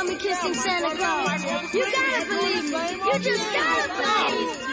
saw me kissing Santa Claus. You gotta believe me. You just gotta believe.